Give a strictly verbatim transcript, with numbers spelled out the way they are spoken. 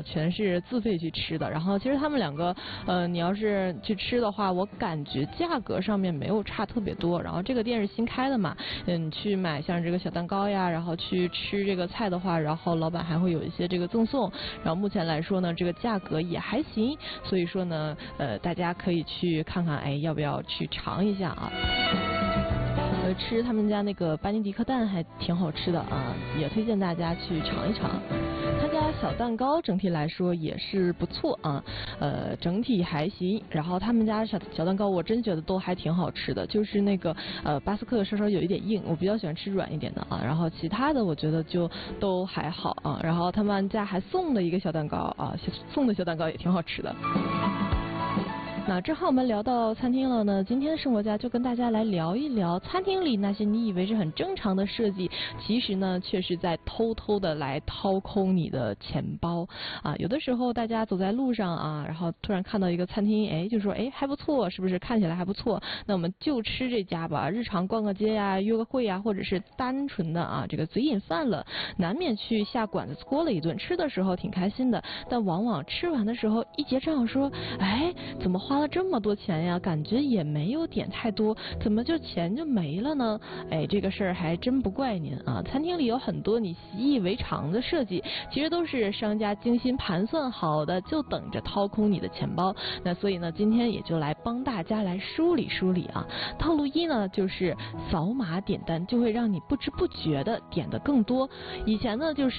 全是自费去吃的。然后其实他们两个，呃，你要是去吃的话，我感觉价格上面没有差特别多。然后这个店是新开的嘛，嗯，去买像这个小蛋糕呀，然后去吃这个菜的话，然后老板还会有一些这个赠送。然后目前来说呢，这个价格也还行，所以说呢，呃，大家可以去看看，哎，要不要去尝一下啊？呃，吃他们家那个巴尼迪克蛋还挺好吃的啊，也推荐大家去尝一尝。他家小蛋糕整体来说也是不错啊，呃，整体还行。然后他们家小小蛋糕我真觉得都还挺好吃的，就是那个呃巴斯克稍稍有一点硬，我比较喜欢吃软一点的啊。然后其他的我觉得就都还好啊。然后他们家还送了一个小蛋糕啊，送的小蛋糕也挺好吃的。那正好我们聊到餐厅了呢，今天的生活家就跟大家来聊一聊餐厅里那些你以为是很正常的设计，其实呢却是在偷偷的来掏空你的钱包啊。有的时候大家走在路上啊，然后突然看到一个餐厅，哎，就说哎还不错，是不是看起来还不错？那我们就吃这家吧。日常逛个街呀、约个会呀，或者是单纯的啊这个嘴瘾犯了，难免去下馆子搓了一顿。吃的时候挺开心的，但往往吃完的时候一结账说，哎，怎么花了这么多钱呀？感觉也没有点太多，怎么就钱就没了呢？哎，这个事儿还真不怪您啊。餐厅里有很多你习以为常的设计，其实都是商家精心盘算好的，就等着掏空你的钱包。那所以呢，今天也就来帮大家来梳理梳理啊。套路一呢，就是扫码点单就会让你不知不觉的点的更多。以前呢，就是